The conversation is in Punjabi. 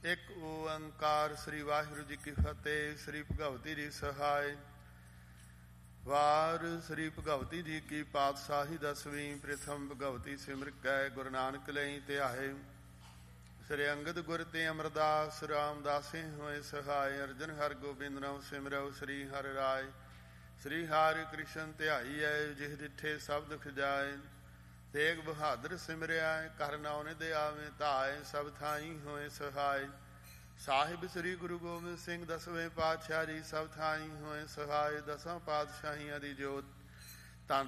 ਇੱਕ ਓੰਕਾਰ। ਸ੍ਰੀ ਵਾਹਿਗੁਰੂ ਜੀ ਕੀ ਫਤਿਹ। ਸ੍ਰੀ ਭਗਵਤੀ ਜੀ ਸਹਾਇ। ਵਾਰ ਸ੍ਰੀ ਭਗਵਤੀ ਜੀ ਕੀ ਪਾਤਸ਼ਾਹੀ ਦਸਵੀਂ। ਪ੍ਰਥਮ ਭਗਵਤੀ ਸਿਮਰ ਕੈ ਗੁਰੂ ਨਾਨਕ ਲਈ ਧਿਆਏ। ਸ੍ਰੀ ਅੰਗਦ ਗੁਰ ਤੇ ਅਮਰਦਾਸ ਰਾਮਦਾਸੇ ਹੋਏ ਸਹਾਇ। ਅਰਜਨ ਹਰਿ ਗੋਬਿੰਦ ਨਾਮ ਸਿਮਰਉ ਸ੍ਰੀ ਹਰਿ ਰਾਇ। ਸ੍ਰੀ ਹਰਿ ਕ੍ਰਿਸ਼ਨ ਧਿਆਈਐ ਜਿਹ ਡਿਠੇ ਸਭ ਦੁਖ ਜਾਏ। ਤੇਗ ਬਹਾਦਰ ਸਿਮਰਿਆ ਕਰ ਨਾਉ ਨਿਧ ਆਵੇ ਧਾਇ। ਸਭ ਥਾਈ ਹੋਏ ਸਹਾਇ। ਸਾਹਿਬ ਸ੍ਰੀ ਗੁਰੂ ਗੋਬਿੰਦ ਸਿੰਘ ਦਸਵੇਂ ਪਾਤਸ਼ਾਹ ਜੀ ਸਭ ਥਾਈ ਹੋਏ ਸਹਾਇ। ਦਸਾਂ ਪਾਤਸ਼ਾਹੀਆਂ ਦੀ ਜੋਤ